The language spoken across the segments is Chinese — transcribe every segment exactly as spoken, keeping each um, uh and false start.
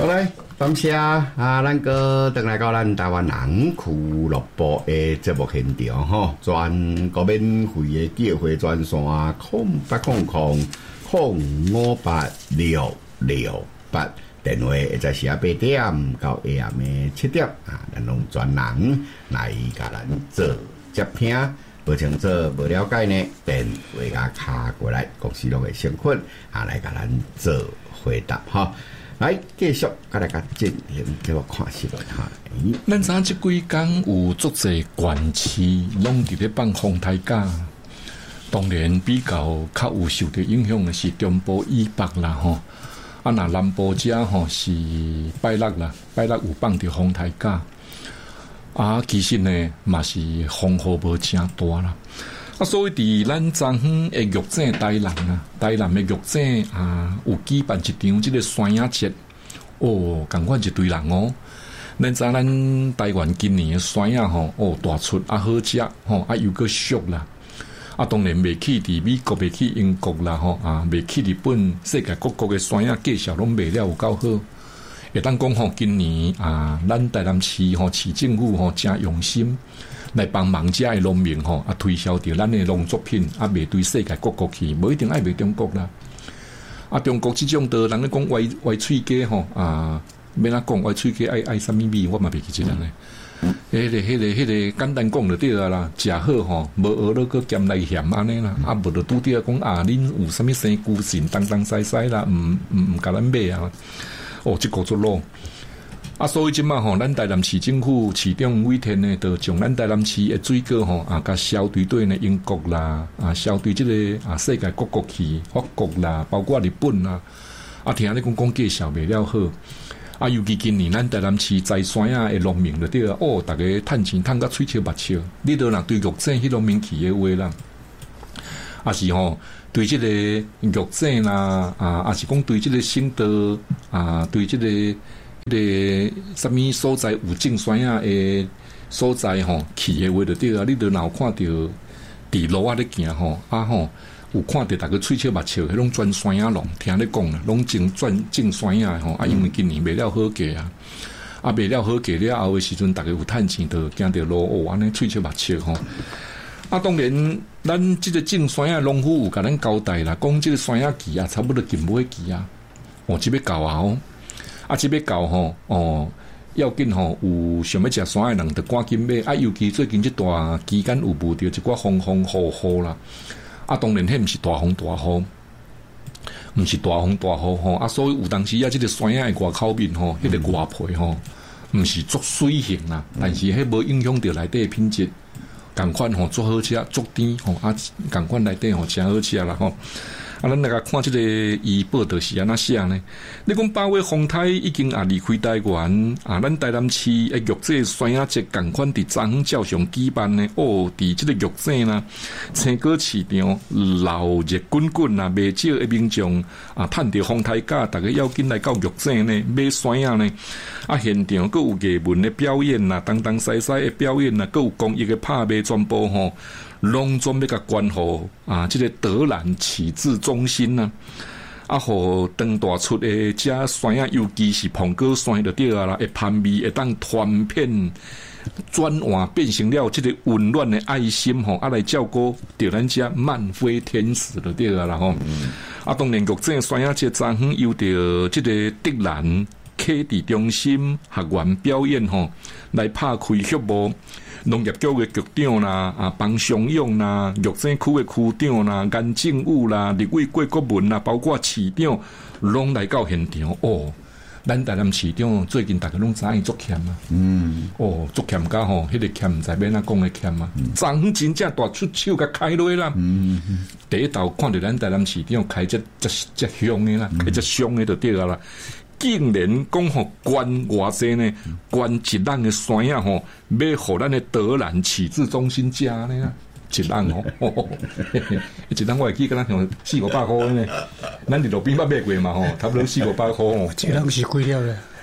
好来，感谢啊，咱个回来到咱台湾人俱乐部的节目现场吼，全国免费的机会专线空八空空空五八六六八，电话会在下八點到下暗的七點啊，咱用專人來甲咱做接聽。不清楚、不了解呢，電話甲卡過來，公司攏會先困啊，來甲咱做回答哈。來繼續，甲大家進行這個看新聞哈。 咱知影即幾天有足濟縣市攏佇咧放風台假，當然比較較有受到影響的是中部以北啦吼。啊，那南部遮吼是拜六啦，拜六有放着風台假。啊，其實呢嘛是風雨無正大啦。啊，所以佇咱昨昏的玉井台南啊，台南的玉井啊，有舉辦一場即個山影節，哦，共款一堆人哦。咱知咱台灣今年的山影吼，哦，大出啊好食吼，啊又個俗啦。啊，當然袂去佇美國，袂去英國啦吼，啊，袂去日本，世界各國的山影介紹攏賣了有夠好。會當講吼，今年啊，咱台南市吼市政府吼真用心來幫忙遮的農民吼啊推銷着咱的農作品，啊賣對世界各國去，無一定愛賣中國啦。啊，中國即種的人咧講歪歪喙雞吼啊，免哪講歪喙雞愛愛啥物味，我嘛袂記即人咧。迄、那個、迄、那個、迄、那個簡單講就對啊啦，食好吼，無學了個鹹來鹹安尼啦，啊無就拄着講啊，恁有啥物生菇腎東東西西啦，唔唔唔甲咱買啊。哦，即個做咯，啊，所以即馬吼，咱台南市政府市長委天呢，就將咱台南市的水果吼啊，甲銷對對呢英國啦，啊，銷對即個啊世界各國去，法國啦，包括日本啦，啊，聽你講講介紹袂了好，啊，尤其今年咱台南市在山啊的農民就對啊，哦，大家趁錢趁甲喙笑目笑，你都若對玉井迄農民去的話啦，啊是吼。對即個玉井啦，啊，也是講對即個新德啊，對即、這個迄、這個啥物所在有種山啊誒所在吼，去誒話就對啊，你著若有看着佇路仔咧行吼，啊吼，有看着逐個喙笑目笑，迄種轉山啊農，聽你講啦，攏種轉種山啊吼，啊，因為今年賣了好價啊，啊賣了好價了後誒時陣，逐個有趁錢著行着路哦，安尼喙笑目笑吼。啊，當然，咱即個種山啊，農夫有甲咱交代啦，講即個山啊期啊，差不多近尾期啊，哦，即要到啊吼，啊，即要到吼，哦，要緊吼，有想要食山的人，著趕緊買，啊，尤其最近即段期間有遇到一寡風風雨雨啦，啊，當然迄毋是大風大雨，毋是大風大雨吼，啊，所以有當時啊，即個山啊的外口面吼，迄、那個外皮吼，毋是足水性啦，但是迄無影響到內底的品質。共款吼做好食，足甜吼啊！共款內底吼真好食啦吼。啊，咱來甲看即個伊報道是安怎寫呢？你講八月風台已經啊離開台灣啊，咱台南市誒玉井山影節共款佇昨昏照常舉辦呢。哦，佇即個玉井啦，青果市場鬧熱滾滾啊，未少誒民眾啊，趁着風台假，逐個要緊來到玉井呢買山影呢。啊，現場閣有藝文誒表演啦，東東西西誒表演啦，閣有公益誒拍賣，全部吼。攏總要甲關護啊！即、這個德蘭啟智中心啊，啊，互當大出的遮山啊，尤其是蘋果山就對啊啦，會攀味會當傳片轉換變成了即個溫暖的愛心吼，啊來照顧着咱遮漫飛天使就對啊啦吼。嗯、啊，當然玉井山啊，即昨昏有着即個德蘭科技中心學員表演吼，來拍開翕無。農業局嘅局長啦，啊，幫商用啦，玉井區嘅區長啦，顏政武啦，立委郭國文啦，包括市長，攏來到現場。哦，咱台南市長最近大家攏知影足欠啊。嗯。哦，足欠家吼，迄、那個欠唔知免哪講嘅欠啊。昨昏真正大出手甲開落啦。嗯嗯。第一道看到咱台南市長開只只只香嘅啦，開只香嘅就對啊啦。竟然講吼捐偌濟呢，捐一人嘅山影吼，要互咱嘅德蘭啟智中心食呢，一人吼，一人我會記敢若像四五百塊呢，咱佇路邊捌買過嘛吼，差不多四五百塊吼， 一人是幾了咧？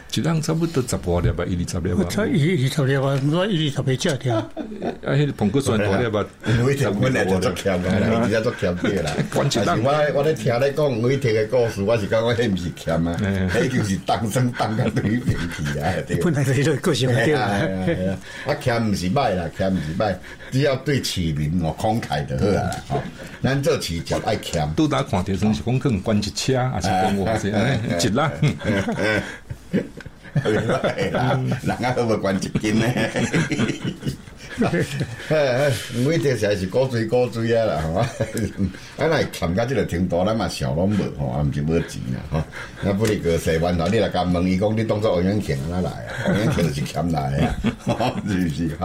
一人差不多十多粒吧，一二十粒吧。 才一二十粒吧，我一二十粒只条。 啊，迄个澎湖酸大粒吧， 我听阮来就足欠个啦，你真足欠啲啦。但是我我咧听你讲我听嘅故事，我是感觉迄毋是欠啊，迄就是当生当个对面去啊。 本来就是个性对啦。 啊，欠毋是歹啦，欠毋是歹，只要对市民哦慷慨就好啦。吼，咱做市集爱欠。 拄打看着算是讲可能关一车，还是讲我是一啦。 係啦，人家好冇關一斤咧，每條實是古水古水啊啦，係嘛？啊，若欠到這個程度，咱嘛笑攏無吼，啊，毋是無錢啊，吼。那不離個細灣頭，你來甲問伊講，你當作歐陽慶哪來啊？歐陽慶是欠來啊，是不是？哈。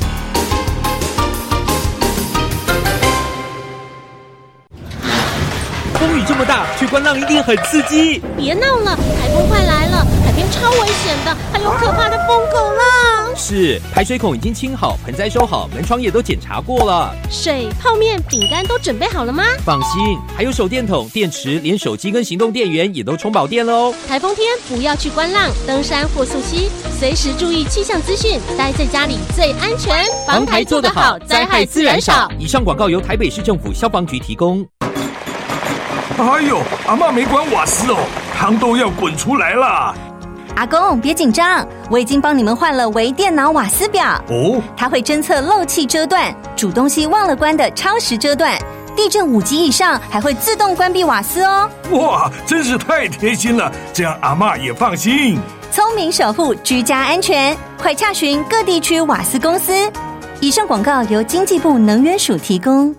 风雨这么大，去观浪一定很刺激。 别闹了，台风快来了，海边超危险的，还有可怕的疯狗浪。 是，排水孔已经清好，盆栽收好，门窗也都检查过了。 水、泡面、饼干都准备好了吗？ 放心，还有手电筒、电池，连手机跟行动电源也都充饱电喽。 台风天不要去观浪、登山或溯溪，随时注意气象资讯，待在家里最安全。防台做得好，灾害自然少。 以上广告由台北市政府消防局提供。 哎呦，阿嬷没关瓦斯哦，汤都要滚出来了。 阿公别紧张，我已经帮你们换了微电脑瓦斯表哦， 它会侦测漏气遮断、煮东西忘了关的超时遮断，地震五级以上还会自动关闭瓦斯哦。 哇，真是太贴心了，这样阿嬷也放心。 聪明守护居家安全，快洽询各地区瓦斯公司。以上广告由经济部能源署提供。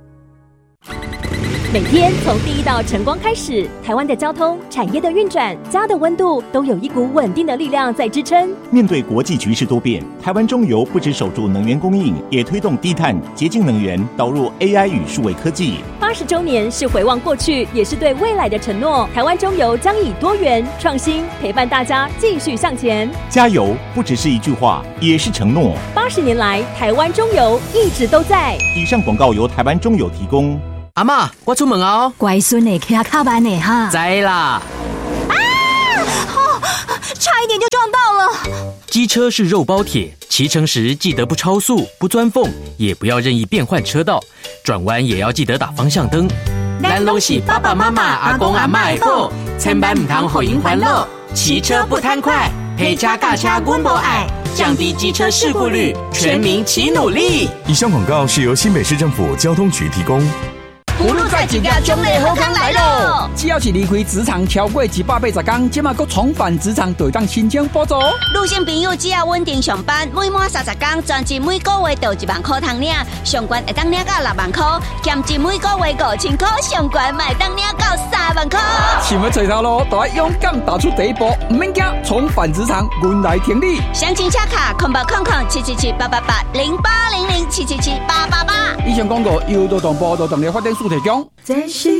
每天从第一道晨光开始，台湾的交通、产业的运转、家的温度，都有一股稳定的力量在支撑。 面对国际局势多变，台湾中油不只守住能源供应，也推动低碳、洁净能源，导入 A I 与数位科技。 八十周年是回望过去，也是对未来的承诺。台湾中油将以多元、创新陪伴大家继续向前。 加油不只是一句话，也是承诺。 八十年来，台湾中油一直都在。 以上广告由台湾中油提供。 阿嬷，我出门哦。 乖孙呢，骑较慢呢哈。 知啦。 啊！哦，差一点就撞到了。 机车是肉包铁，骑乘时记得不超速、不钻缝，也不要任意变换车道，转弯也要记得打方向灯。咱拢是爸爸妈妈、阿公阿嬷的宝，千万唔通互因烦恼。骑车不贪快，陪车驾车阮无爱，降低机车事故率，全民齐努力。 以上广告是由新北市政府交通局提供。 葫芦在一个奖励好康来咯！只要是离开职场超过一百八十天，即马佫重返职场，就当申请补助。 女性朋友只要稳定上班，每满三十天，专辑每个月就一万块通领，上悬会当领到六万块，兼职每个月五千块，上悬卖当领到三万块。 想要找头路，就要勇敢踏出第一步，唔免惊，重返职场，阮来挺你。 详情车卡空八空空七七七八八八零八零零七七七八八八。 以上广告由劳动部劳动力发展署提供。 这是